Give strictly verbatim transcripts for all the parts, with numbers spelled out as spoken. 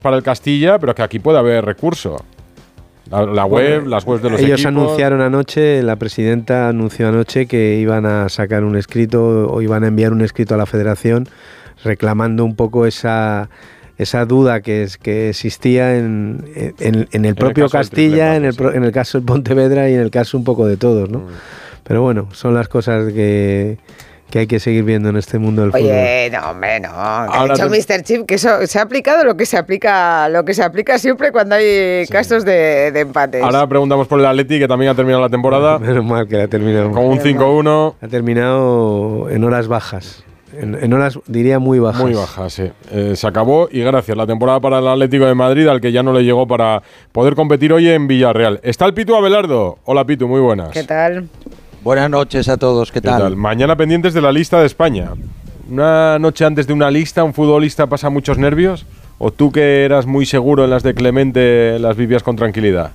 para el Castilla, pero que aquí puede haber recurso. La, la web, bueno, las webs de los ellos equipos. Ellos anunciaron anoche, la presidenta anunció anoche que iban a sacar un escrito o iban a enviar un escrito a la Federación reclamando un poco esa... esa duda que, es, que existía en, en, en el propio en el Castilla, en el, sí. en el caso del Pontevedra y en el caso un poco de todos, ¿no? Mm. Pero bueno, son las cosas que, que hay que seguir viendo en este mundo del Oye, fútbol. Oye, no, hombre, no. Ha dicho te... mister Chip que eso se ha aplicado lo que se aplica, lo que se aplica siempre cuando hay sí. casos de, de empates. Ahora preguntamos por el Atleti, que también ha terminado la temporada. Menos mal que la ha terminado. Con un cinco uno. Ha terminado en horas bajas. En, en horas, diría, muy bajas. Muy bajas, sí. Eh, se acabó y gracias. La temporada para el Atlético de Madrid, al que ya no le llegó para poder competir hoy en Villarreal. Está el Pitu Abelardo. Hola, Pitu, muy buenas. ¿Qué tal? Buenas noches a todos, ¿qué, ¿Qué tal? tal? Mañana pendientes de la lista de España. ¿Una noche antes de una lista, un futbolista pasa muchos nervios? ¿O tú, que eras muy seguro en las de Clemente, las vivías con tranquilidad?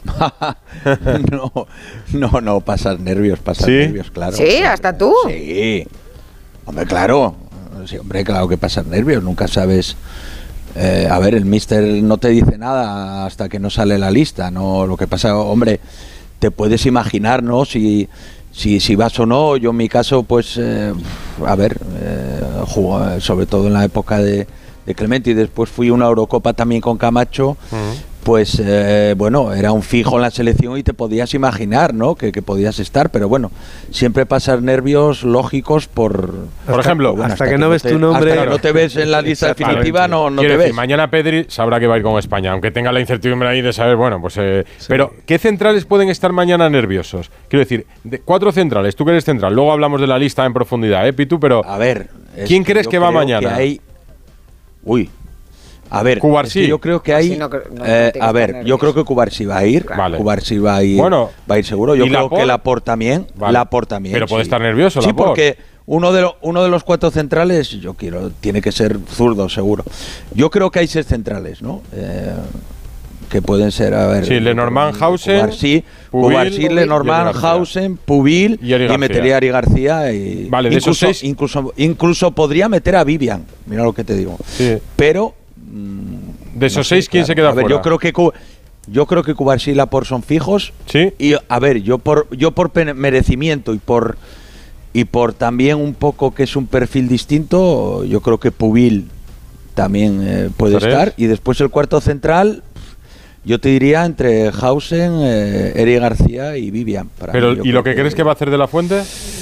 no, no, no, pasas nervios, pasas ¿Sí? nervios, claro. ¿Sí? ¿Hasta tú? Sí. Hombre, claro. Sí, hombre, claro que pasas nervios, nunca sabes. Eh, a ver, el míster no te dice nada hasta que no sale la lista, ¿no? Lo que pasa, hombre, te puedes imaginar, ¿no? Si, si, si vas o no. Yo en mi caso, pues, eh, a ver, eh, jugó, sobre todo en la época de, de Clemente, y después fui a una Eurocopa también con Camacho. Uh-huh. Pues eh, bueno, era un fijo en la selección y te podías imaginar, ¿no? Que, que podías estar, pero bueno, siempre pasar nervios lógicos por... Por ejemplo, bueno, hasta, hasta que, que no ves te, tu nombre... Hasta que no te ves en la lista definitiva, no, no te decir, ves. Mañana Pedri sabrá que va a ir con España, aunque tenga la incertidumbre ahí de saber, bueno, pues... Eh, sí. Pero, ¿qué centrales pueden estar mañana nerviosos? Quiero decir, de cuatro centrales, tú que eres central, luego hablamos de la lista en profundidad, ¿eh, Pitu? Pero, a ver... ¿quién crees que va mañana? Que hay... Uy... A ver, es que yo creo que hay... Sí, no, no, no eh, a ver, yo creo que Cubarsí va a ir. Claro. Vale. Cubarsí va a ir, bueno, va a ir seguro. Yo creo Laporte? que Laporte también. Vale. Laporte también. Pero puede sí. estar nervioso, Sí, Laporte. porque uno de, lo, uno de los cuatro centrales, yo quiero, tiene que ser zurdo, seguro. Yo creo que hay seis centrales, ¿no? Eh, que pueden ser, a ver... Sí, Lenormand, Hausen, Cubarsí, Cubarsí, Lenormand, Hausen, Pubil, y, y metería a Ari García. Y vale, de incluso, esos seis... incluso, incluso podría meter a Vivian, mira lo que te digo. Sí. Pero... Mmm, de esos no sé, seis, ¿quién claro. se queda a ver, fuera? Yo creo que yo creo que Cubarsí y Laporte son fijos. Sí. Y a ver, yo por yo por merecimiento y por y por también un poco que es un perfil distinto, yo creo que Pubil también eh, puede ¿Tres? estar. Y después el cuarto central, yo te diría entre Hausen, eh, Eri García y Vivian. Para Pero mí, ¿y lo que, que crees que va a hacer De la Fuente?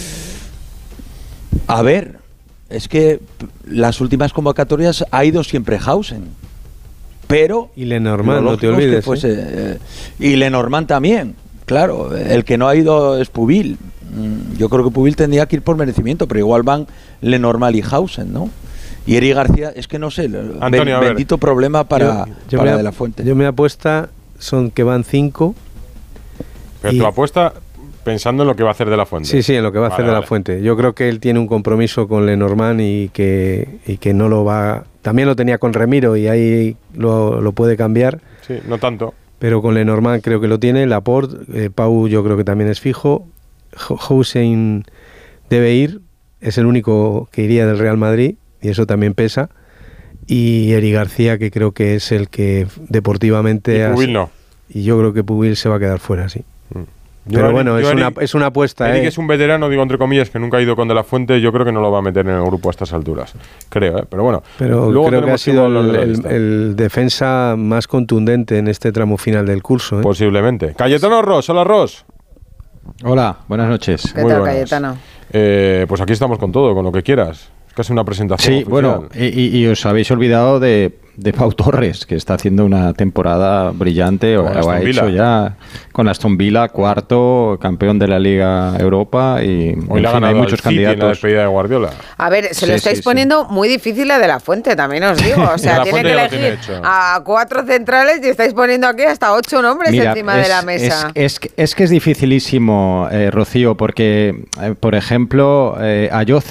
A ver, es que las últimas convocatorias ha ido siempre Hausen. Pero y Lenormand, no te olvides. Fuese, ¿eh? Eh, y Lenormand también, claro. El que no ha ido es Pubil. Yo creo que Pubil tendría que ir por merecimiento, pero igual van Lenormand y Hausen, ¿no? Y Eri García, es que no sé, Antonio, ben, bendito problema para, yo, yo para me, De la Fuente. Yo me apuesta, son que van cinco. Pero tu apuesta pensando en lo que va a hacer De la Fuente. Sí, sí, en lo que va a vale, hacer De la vale. Fuente. Yo creo que él tiene un compromiso con Lenormand y que, y que no lo va... También lo tenía con Remiro y ahí lo, lo puede cambiar. Sí, no tanto. Pero con Lenormand creo que lo tiene. Laporte, eh, Pau yo creo que también es fijo. Hausen debe ir. Es el único que iría del Real Madrid y eso también pesa. Y Eri García, que creo que es el que deportivamente... Y Pubil hace, no. Y yo creo que Pubil se va a quedar fuera, sí. Mm. Yo Pero Eric, bueno, es, Eric, una, es una apuesta. Eric ¿eh? es un veterano, digo entre comillas, que nunca ha ido con De la Fuente. Yo creo que no lo va a meter en el grupo a estas alturas. Creo, ¿eh? Pero bueno. Pero luego creo que ha sido el, el, el el defensa más contundente en este tramo final del curso. ¿eh? Posiblemente. Cayetano Ros, hola Ros. Hola, buenas noches. ¿Qué Muy tal, buenas. Cayetano? Eh, pues aquí estamos con todo, con lo que quieras. Es casi una presentación Sí, oficial. bueno, y, y os habéis olvidado de, de Pau Torres, que está haciendo una temporada brillante, o, o ha hecho ya con Aston Villa, cuarto, campeón de la Liga Europa, y hoy le ha ganado hay muchos City candidatos. En la despedida de Guardiola. A ver, se sí, lo estáis sí, poniendo sí. muy difícil a De la Fuente, también os digo. O sea, tiene que elegir a cuatro centrales y estáis poniendo aquí hasta ocho nombres Mira, encima es, de la mesa. Es, es, es que es dificilísimo, eh, Rocío, porque, eh, por ejemplo, eh, Ayoce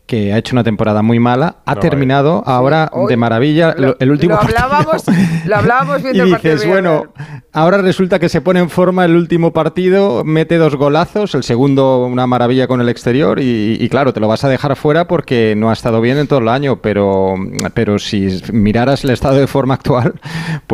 que ha hecho una temporada muy mala, ha no, terminado eh. ahora sí, de maravilla lo, el último lo hablábamos, partido. Lo hablábamos viendo y el partido. Dices, bueno, ahora resulta que se pone en forma el último partido, mete dos golazos, el segundo una maravilla con el exterior y, y claro, te lo vas a dejar fuera porque no ha estado bien en todo el año, pero, pero si miraras el estado de forma actual, pues